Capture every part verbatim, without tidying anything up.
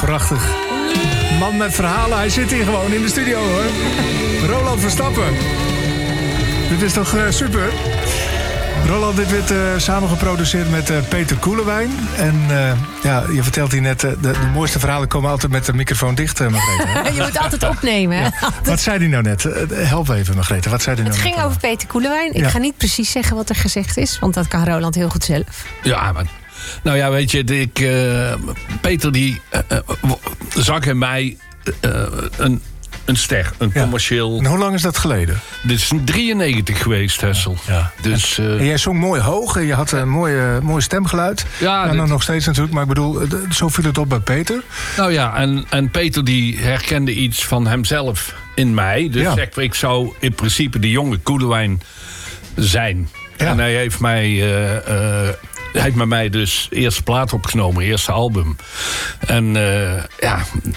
prachtig. Man met verhalen, hij zit hier gewoon in de studio, hoor. Roland Verstappen. Dit is toch uh, super? Roland, dit werd uh, samen geproduceerd met uh, Peter Koelewijn. En uh, ja, je vertelt hier net, uh, de, de mooiste verhalen komen altijd met de microfoon dicht, uh, Margrethe. Je moet altijd opnemen. Ja. Altijd. Wat zei hij nou net? Uh, help even, Margrethe. Wat zei hij nou Het net? ging over Peter Koelewijn. Ik ja. ga niet precies zeggen wat er gezegd is, want dat kan Roland heel goed zelf. Ja, maar... Nou ja, weet je, ik, uh, Peter die uh, uh, zag in mij uh, een, een ster, een ja. commercieel... En hoe lang is dat geleden? Dit is drieënnegentig geweest, Hessel. Ja, ja. Dus, uh, en jij zong mooi hoog en je had een mooi, uh, mooi stemgeluid. Ja, en dan nog steeds natuurlijk, maar ik bedoel, zo viel het op bij Peter. Nou ja, en, en Peter die herkende iets van hemzelf in mij. Dus ja. zeg, ik zou in principe de jonge Koelewijn zijn. Ja. En hij heeft mij... Uh, uh, Hij heeft met mij dus eerste plaat opgenomen, eerste album. En uh, ja,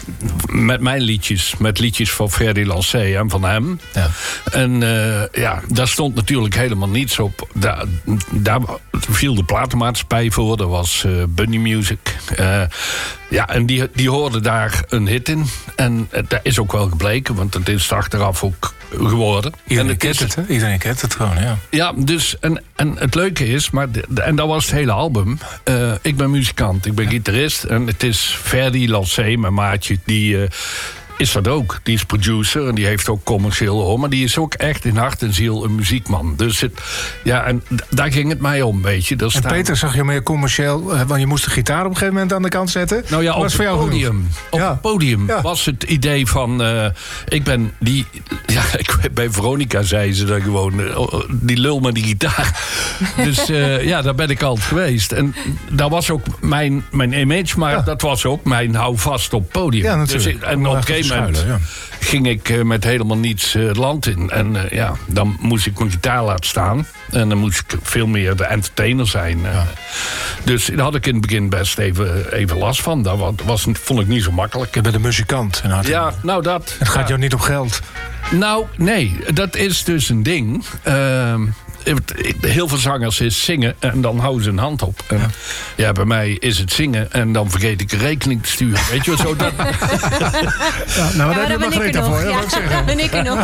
met mijn liedjes, met liedjes van Ferdy Lancé en van hem. Ja. En uh, ja, daar stond natuurlijk helemaal niets op. Daar, daar viel de platenmaatschappij voor, dat was uh, Bunny Music. Uh, ja, en die, die hoorden daar een hit in. En uh, dat is ook wel gebleken, want het is achteraf ook geworden. Iedereen en kent het, hè? Iedereen kent het gewoon, ja. Ja, dus, en, en het leuke is, maar de, en dat was het hele album. Uh, ik ben muzikant, ik ben ja. gitarist. En het is Ferdy Lancé, mijn maatje, die... Uh, is dat ook. Die is producer en die heeft ook commercieel oor. Maar die is ook echt in hart en ziel een muziekman. Dus het, ja, en daar ging het mij om, weet je. En staan... Peter zag je meer commercieel, want je moest de gitaar op een gegeven moment aan de kant zetten. Nou ja, op het podium. Op ja. het podium ja. was het idee van... Uh, ik ben die... Ja, ik, bij Veronica zei ze dan gewoon... Uh, die lul met die gitaar. Dus uh, ja, daar ben ik altijd geweest. En dat was ook mijn, mijn image, maar ja. dat was ook mijn hou vast op het podium. Ja, natuurlijk. Dus ik, en op een gegeven moment ja. ging ik uh, met helemaal niets uh, het land in. En uh, ja, dan moest ik mijn gitaar laten staan. En dan moest ik veel meer de entertainer zijn. Uh. Ja. Dus daar had ik in het begin best even, even last van. Dat was, was, vond ik niet zo makkelijk. Je bent een muzikant. Ja, nou dat... Het gaat ja. jou niet om geld. Nou, nee. Dat is dus een ding. Uh, Heel veel zangers is zingen en dan houden ze een hand op. En ja. ja, bij mij is het zingen en dan vergeet ik een rekening te sturen. Weet je wat zo dat... Ja, nou, daar heb je Margrethe voor, ja, ik zeggen. Ja, ben ik er nog.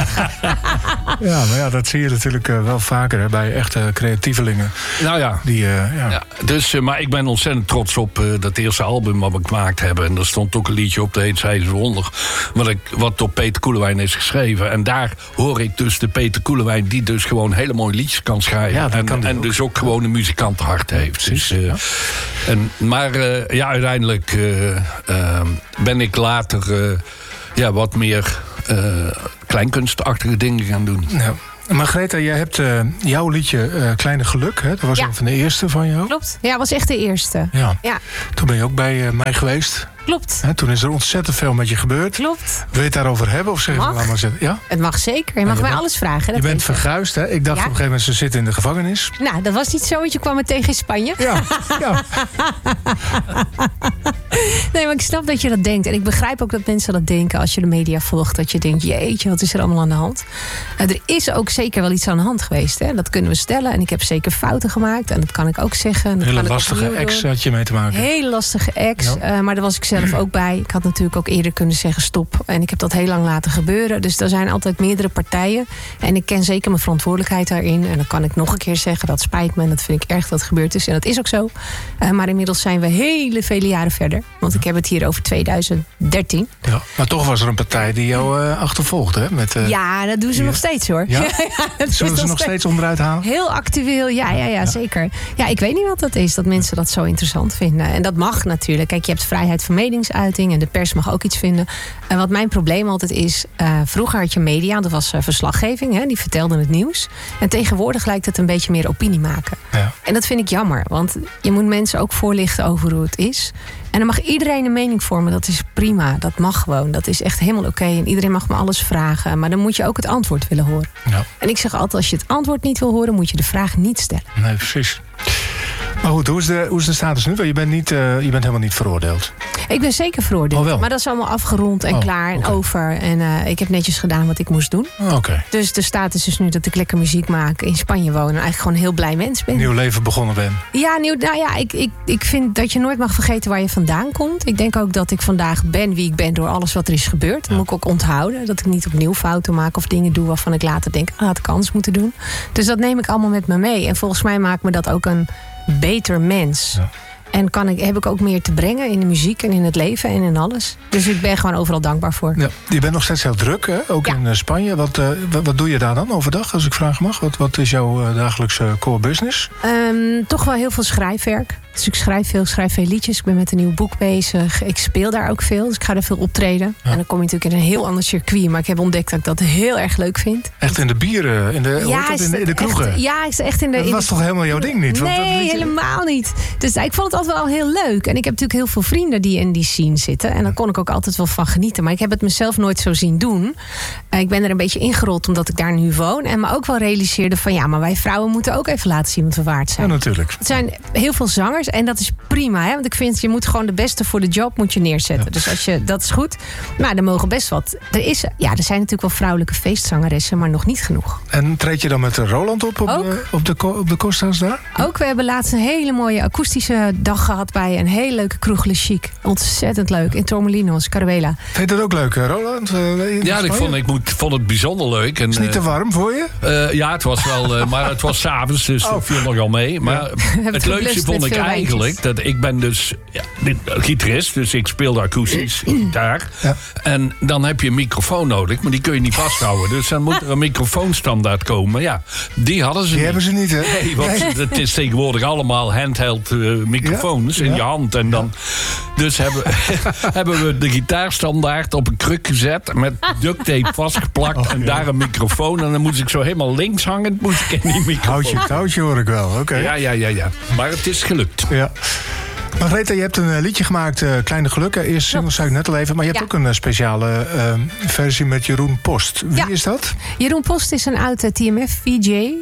Ja, maar ja, dat zie je natuurlijk uh, wel vaker hè, bij echte creatievelingen. Nou ja. Die, uh, ja. ja dus, uh, maar ik ben ontzettend trots op uh, dat eerste album wat we gemaakt hebben. En er stond ook een liedje op, dat heet Zij is Wonder. Wat, ik, wat door Peter Koelewijn is geschreven. En daar hoor ik dus de Peter Koelewijn die dus gewoon hele mooie liedjes kan schrijven. Ja, en kan en ook. dus ook gewoon een muzikantenhart heeft. Dus, uh, ja. en, maar uh, ja, uiteindelijk uh, uh, ben ik later uh, ja, wat meer uh, kleinkunstachtige dingen gaan doen. Ja. Margrethe, jij hebt uh, jouw liedje uh, Kleine Geluk. Hè? Dat was ja. een van de eerste van jou. Klopt. Ja, was echt de eerste. Ja. Ja. Toen ben je ook bij uh, mij geweest. Klopt. Hè, toen is er ontzettend veel met je gebeurd. Klopt. Wil je het daarover hebben? Of zeg je, laat maar zitten? Ja? Het mag zeker. Je mag ja, mij bent, alles vragen. Dat je bent verguisd, hè? Ik dacht ja. op een gegeven moment, ze zitten in de gevangenis. Nou, dat was niet zo, want je kwam me tegen in Spanje. Ja, ja. Nee, maar ik snap dat je dat denkt. En ik begrijp ook dat mensen dat denken als je de media volgt. Dat je denkt, jeetje, wat is er allemaal aan de hand? Nou, er is ook zeker wel iets aan de hand geweest. Hè? Dat kunnen we stellen. En ik heb zeker fouten gemaakt. En dat kan ik ook zeggen. Dat Hele kan lastige ex had je mee te maken. Hele lastige ex. Ja. Uh, maar daar was ik zelf ook bij. Ik had natuurlijk ook eerder kunnen zeggen stop. En ik heb dat heel lang laten gebeuren. Dus er zijn altijd meerdere partijen. En ik ken zeker mijn verantwoordelijkheid daarin. En dan kan ik nog een keer zeggen, dat spijt me. En dat vind ik erg dat het gebeurd is. En dat is ook zo. Uh, maar inmiddels zijn we hele vele jaren verder. Want ik heb het hier over tweeduizend dertien. Ja, maar toch was er een partij die jou uh, achtervolgde. Hè? Met, uh, ja, dat doen ze ja. nog steeds hoor. Ja? Ja, ja, zullen ze nog steeds onderuit halen? Heel actueel, ja, ja, ja, ja, zeker. Ja, ik weet niet wat dat is, dat mensen dat zo interessant vinden. En dat mag natuurlijk. Kijk, je hebt vrijheid van meningsuiting en de pers mag ook iets vinden. En wat mijn probleem altijd is, uh, vroeger had je media, dat was uh, verslaggeving, hè, die vertelden het nieuws. En tegenwoordig lijkt het een beetje meer opinie maken. Ja. En dat vind ik jammer, want je moet mensen ook voorlichten over hoe het is. En dan mag iedereen een mening vormen, dat is prima. Dat mag gewoon, dat is echt helemaal oké. En iedereen mag me alles vragen, maar dan moet je ook het antwoord willen horen. Ja. En ik zeg altijd, als je het antwoord niet wil horen, moet je de vraag niet stellen. Nee, precies. Maar goed, hoe is de, hoe is de status nu? Je bent, niet, uh, je bent helemaal niet veroordeeld. Ik ben zeker veroordeeld. Oh, maar dat is allemaal afgerond en oh, klaar en okay. over. En uh, ik heb netjes gedaan wat ik moest doen. Oké. Okay. Dus de status is nu dat ik lekker muziek maak, in Spanje woon en eigenlijk gewoon een heel blij mens ben. Nieuw leven begonnen ben. Ja, nieuw, nou ja, ik, ik, ik vind dat je nooit mag vergeten waar je vandaan komt. Ik denk ook dat ik vandaag ben wie ik ben door alles wat er is gebeurd. Dat ja. moet ik ook onthouden. Dat ik niet opnieuw fouten maak of dingen doe waarvan ik later denk, ah, had ik anders moeten doen. Dus dat neem ik allemaal met me mee. En volgens mij maakt me dat ook een beter mens. Ja. En kan ik, heb ik ook meer te brengen in de muziek en in het leven en in alles. Dus ik ben gewoon overal dankbaar voor. Ja, je bent nog steeds heel druk, hè? Ook ja. in uh, Spanje. Wat, uh, wat, wat doe je daar dan overdag, als ik vragen mag? Wat, wat is jouw uh, dagelijkse core business? Um, toch wel heel veel schrijfwerk. Dus ik schrijf veel, schrijf veel liedjes. Ik ben met een nieuw boek bezig. Ik speel daar ook veel, dus ik ga er veel optreden. Ja. En dan kom je natuurlijk in een heel ander circuit. Maar ik heb ontdekt dat ik dat heel erg leuk vind. Echt in de bieren, in de, ja, dat, in de, in de kroegen? Echt, ja, echt in de... Dat was toch helemaal jouw ding niet? Nee, Want dat helemaal niet. Dus ik vond het altijd wel heel leuk. En ik heb natuurlijk heel veel vrienden die in die scene zitten. En daar kon ik ook altijd wel van genieten. Maar ik heb het mezelf nooit zo zien doen. Ik ben er een beetje ingerold omdat ik daar nu woon. En me ook wel realiseerde van ja, maar wij vrouwen moeten ook even laten zien wat we waard zijn. Ja, natuurlijk. Het zijn heel veel zangers en dat is prima. Hè? Want ik vind, je moet gewoon de beste voor de job moet je neerzetten. Ja. Dus als je, dat is goed. Maar er mogen best wat. Er, is, ja, er zijn natuurlijk wel vrouwelijke feestzangeressen, maar nog niet genoeg. En treed je dan met Roland op op de, op de, op de Costa's daar? Ook. We hebben laatst een hele mooie akoestische dag gehad bij een hele leuke kroeg Le Chic. Ontzettend leuk. In Torremolinos, Caruela. Vind je dat ook leuk, Roland? Uh, ja, ik vond, ik moet, vond het bijzonder leuk. En, is het niet te warm voor je? Uh, ja, het was wel, uh, maar het was 's avonds, dus dat oh. viel nogal mee. Maar ja. het leukste vond ik eigenlijk dat ik ben dus ja, gitarist, dus ik speel de akoestisch gitaar. Ja. En dan heb je een microfoon nodig, maar die kun je niet vasthouden. Dus dan moet er een microfoonstandaard komen. Ja, die hadden ze die niet. hebben ze niet, hè? Nee, want nee. het is tegenwoordig allemaal handheld uh, microfoons ja. in ja. je hand. En dan, dus hebben, hebben we de gitaarstandaard op een kruk gezet, met duct tape vastgeplakt oh, en ja. daar een microfoon. En dan moest ik zo helemaal links hangen, moest ik in die microfoon. Houtje, houtje hoor ik wel, oké. Okay. Ja, ja, ja, ja. Maar het is gelukt. Ja. Margaretha, je hebt een uh, liedje gemaakt, uh, Kleine Gelukken. Eerst singles zei ik net al even, maar je hebt ja. ook een uh, speciale uh, versie met Jeroen Post. Wie ja. is dat? Jeroen Post is een oude T M F-V J.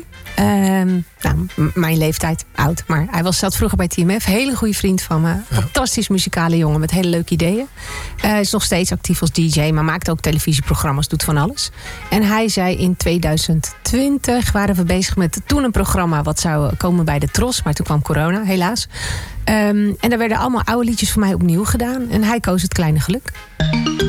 Um, nou, m- mijn leeftijd oud, maar hij was zat vroeger bij T M F. Hele goede vriend van me. Ja. Fantastisch muzikale jongen met hele leuke ideeën. Hij uh, is nog steeds actief als D J, maar maakt ook televisieprogramma's, doet van alles. En hij zei in tweeduizend twintig waren we bezig met toen een programma wat zou komen bij de Tros, maar toen kwam corona, helaas. Um, en daar werden allemaal oude liedjes van mij opnieuw gedaan. En hij koos Het Kleine Geluk.